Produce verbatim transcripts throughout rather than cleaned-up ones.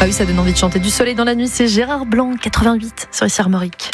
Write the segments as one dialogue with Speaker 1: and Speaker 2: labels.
Speaker 1: Ah oui, ça donne envie de chanter. Du soleil dans la nuit, c'est Gérard Blanc, quatre-vingt-huit, sur ici Armorique.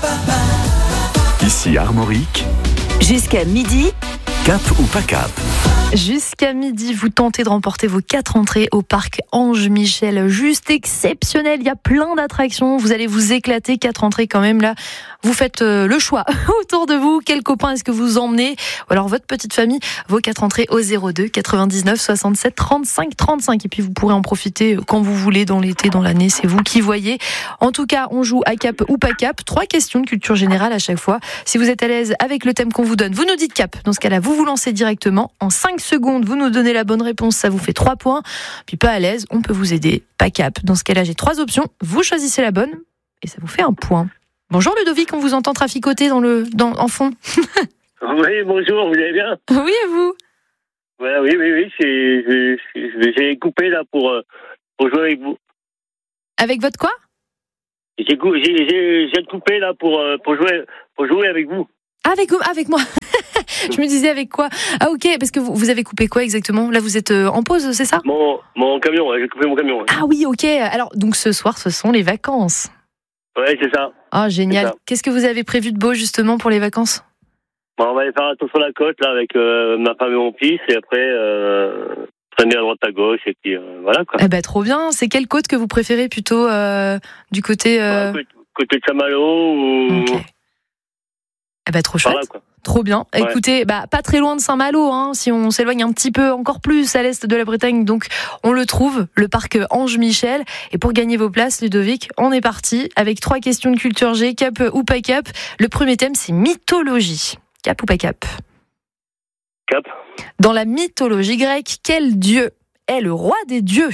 Speaker 2: Ici Armorique.
Speaker 3: Jusqu'à midi.
Speaker 2: Cap ou pas cap?
Speaker 1: Jusqu'à midi, vous tentez de remporter vos quatre entrées au parc Ange Michel. Juste exceptionnel, il y a plein d'attractions. Vous allez vous éclater, quatre entrées quand même là. Vous faites euh, le choix autour de vous. Quel copain est-ce que vous emmenez? Ou alors votre petite famille. Vos quatre entrées au zéro deux quatre-vingt-dix-neuf soixante-sept trente-cinq trente-cinq. Et puis vous pourrez en profiter quand vous voulez, dans l'été, dans l'année. C'est vous qui voyez. En tout cas, on joue à cap ou pas cap. Trois questions de culture générale à chaque fois. Si vous êtes à l'aise avec le thème qu'on vous donne, vous nous dites cap. Dans ce cas-là, vous vous lancez directement. En cinq secondes, vous nous donnez la bonne réponse. Ça vous fait trois points. Puis pas à l'aise, on peut vous aider. Pas cap. Dans ce cas-là, j'ai trois options. Vous choisissez la bonne et ça vous fait un point. Bonjour Ludovic, on vous entend traficoter dans le, dans, en fond.
Speaker 4: Oui, bonjour, vous allez bien?
Speaker 1: Oui, et vous?
Speaker 4: Ouais, oui, oui, oui, c'est, j'ai, j'ai coupé là pour, pour jouer avec vous.
Speaker 1: Avec votre quoi?
Speaker 4: J'ai, j'ai, j'ai, j'ai coupé là pour, pour, jouer, pour jouer avec vous.
Speaker 1: Avec, avec moi. Je me disais avec quoi? Ah ok, parce que vous, vous avez coupé quoi exactement? Là vous êtes en pause, c'est ça?
Speaker 4: Mon, mon camion, ouais, j'ai coupé mon camion. Ouais.
Speaker 1: Ah oui, ok. Alors donc ce soir ce sont les vacances.
Speaker 4: Ouais, c'est ça.
Speaker 1: Ah génial. Qu'est-ce que vous avez prévu de beau justement pour les vacances?
Speaker 4: Bon, on va aller faire un tour sur la côte là avec euh, ma femme et mon fils et après euh, traîner à droite à gauche et puis euh, voilà quoi.
Speaker 1: Eh ben trop bien. C'est quelle côte que vous préférez plutôt euh, du côté, euh...
Speaker 4: ouais, côté côté de Saint-Malo ou
Speaker 1: okay. Eh ben trop chouette.
Speaker 4: Là, quoi.
Speaker 1: Trop bien. Ouais. Écoutez, bah pas très loin de Saint-Malo, hein, si on s'éloigne un petit peu encore plus à l'est de la Bretagne, donc on le trouve, le parc Ange Michel. Et pour gagner vos places, Ludovic, on est parti avec trois questions de culture G, cap ou pas cap. Le premier thème, c'est mythologie. Cap ou pas cap?
Speaker 4: Cap.
Speaker 1: Dans la mythologie grecque, quel dieu est le roi des dieux?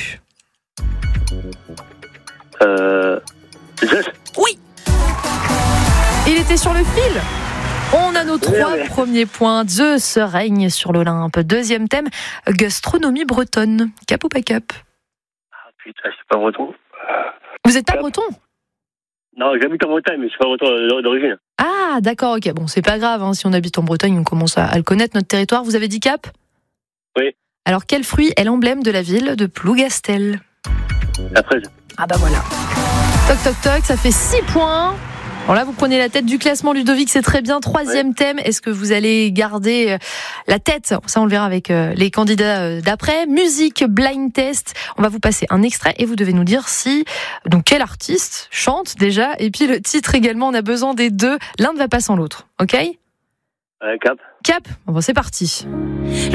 Speaker 4: Euh... Zeus.
Speaker 1: Oui. Il était sur le fil. On a nos trois oui, oui. premiers points. Zeus règne sur l'Olympe. Deuxième thème, gastronomie bretonne. Cap ou pas cap?
Speaker 4: Ah putain, je suis pas breton.
Speaker 1: Vous êtes pas cap. breton?
Speaker 4: Non, j'habite en Bretagne, mais je suis pas breton d'origine.
Speaker 1: Ah, d'accord, ok. Bon, c'est pas grave. Hein. Si on habite en Bretagne, on commence à, à le connaître, notre territoire. Vous avez dit cap?
Speaker 4: Oui.
Speaker 1: Alors, quel fruit est l'emblème de la ville de Plougastel?
Speaker 4: La fraise.
Speaker 1: Ah bah voilà. Toc, toc, toc, ça fait six points. Bon là, vous prenez la tête du classement, Ludovic, c'est très bien. Troisième ouais. thème, est-ce que vous allez garder la tête? Ça, on le verra avec les candidats d'après. Musique, blind test. On va vous passer un extrait et vous devez nous dire si, donc quel artiste chante déjà, et puis le titre également. On a besoin des deux. L'un ne va pas sans l'autre. Ok?
Speaker 4: euh, Cap.
Speaker 1: Cap. Bon, c'est parti.